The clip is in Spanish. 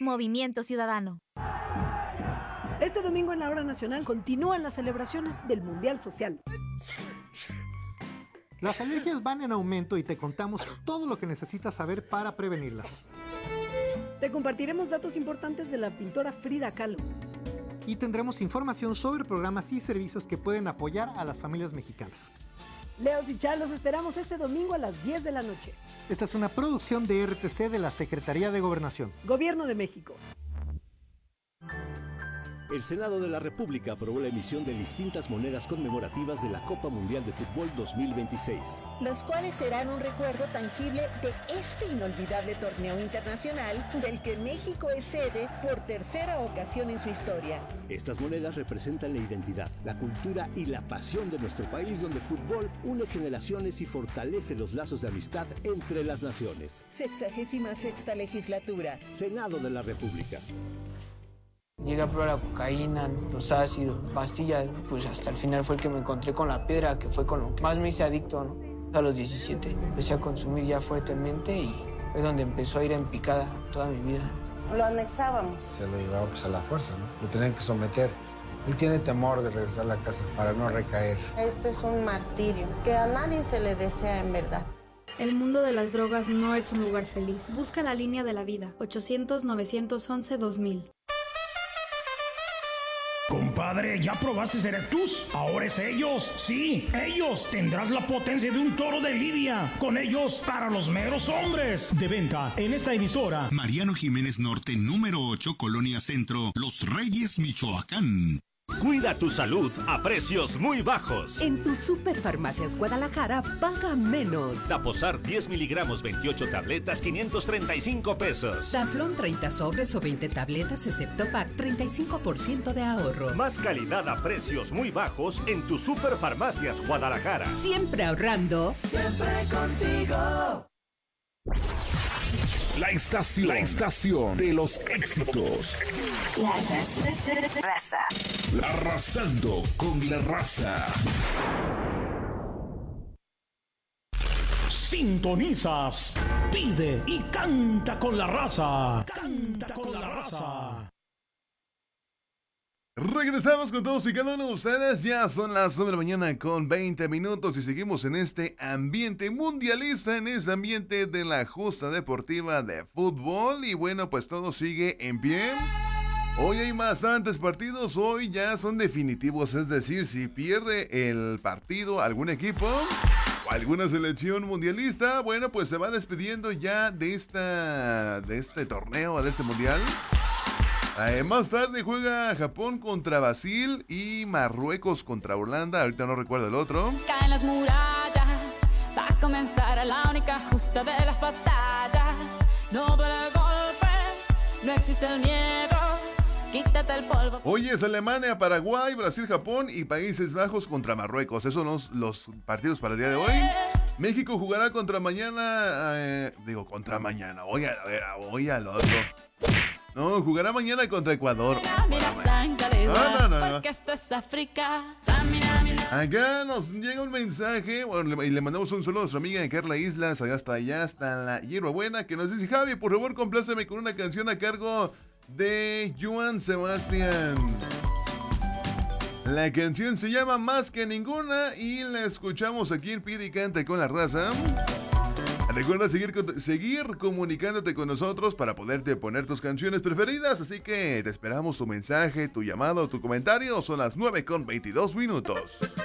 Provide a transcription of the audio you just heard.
Movimiento Ciudadano. Este domingo en la Hora Nacional continúan las celebraciones del Mundial Social. Las alergias van en aumento y te contamos todo lo que necesitas saber para prevenirlas. Te compartiremos datos importantes de la pintora Frida Kahlo. Y tendremos información sobre programas y servicios que pueden apoyar a las familias mexicanas. Leos y Char, los esperamos este domingo a las 10 de la noche. Esta es una producción de RTC de la Secretaría de Gobernación. Gobierno de México. El Senado de la República aprobó la emisión de distintas monedas conmemorativas de la Copa Mundial de Fútbol 2026. Las cuales serán un recuerdo tangible de este inolvidable torneo internacional del que México es sede por tercera ocasión en su historia. Estas monedas representan la identidad, la cultura y la pasión de nuestro país, donde el fútbol une generaciones y fortalece los lazos de amistad entre las naciones. 66ª legislatura. Senado de la República. Llegué a probar la cocaína, los ácidos, pastillas, pues hasta el final fue el que me encontré con la piedra, que fue con lo que más me hice adicto, ¿no? A los 17 empecé a consumir ya fuertemente y fue donde empezó a ir en picada toda mi vida. Lo anexábamos. Se lo llevaba pues a la fuerza, ¿no? Lo tenían que someter. Él tiene temor de regresar a la casa para no recaer. Esto es un martirio que a nadie se le desea en verdad. El mundo de las drogas no es un lugar feliz. Busca la línea de la vida. 800-911-2000. Compadre, ¿ya probaste Erectus? Ahora es ellos, sí, ellos. Tendrás la potencia de un toro de lidia. Con ellos, para los meros hombres. De venta en esta emisora. Mariano Jiménez Norte, número 8, Colonia Centro, Los Reyes, Michoacán. Cuida tu salud a precios muy bajos. En tu Superfarmacias Guadalajara, paga menos. Daposar 10 miligramos, 28 tabletas, 535 pesos. Taflón 30 sobres o 20 tabletas, excepto pack, 35% de ahorro. Más calidad a precios muy bajos en tu Superfarmacias Guadalajara. Siempre ahorrando. Siempre contigo. La estación de los éxitos. La raza. Arrasando con la raza. Sintonizas, pide y canta con la raza. Canta con la raza. Regresamos con todos y cada uno de ustedes. Ya son las 9 de la mañana con 20 minutos y seguimos en este ambiente mundialista, en este ambiente de la justa deportiva de fútbol. Y bueno, pues todo sigue en pie. Hoy hay bastantes partidos, hoy ya son definitivos, es decir, si pierde el partido algún equipo o alguna selección mundialista, bueno, pues se va despidiendo ya de este torneo, de este mundial. Más tarde juega Japón contra Brasil y Marruecos contra Holanda. Ahorita no recuerdo el otro. Caen las murallas, va a comenzar la única justa de las batallas. No duele el golpe, no existe el miedo, quítate el polvo. Hoy es Alemania, Paraguay, Brasil, Japón y Países Bajos contra Marruecos. Esos son los partidos para el día de hoy. México jugará contra mañana, hoy al otro. No, jugará mañana contra Ecuador. No. Porque esto es África. Acá nos llega un mensaje, bueno, y le mandamos un saludo a nuestra amiga de Carla Islas, allá está la hierbabuena, que nos dice: Javi, por favor, compláceme con una canción a cargo de Joan Sebastián. La canción se llama Más que Ninguna y la escuchamos aquí en Pide y Canta con la raza. Recuerda seguir comunicándote con nosotros para poderte poner tus canciones preferidas, así que te esperamos tu mensaje, tu llamado, tu comentario. Son las 9:22 minutos.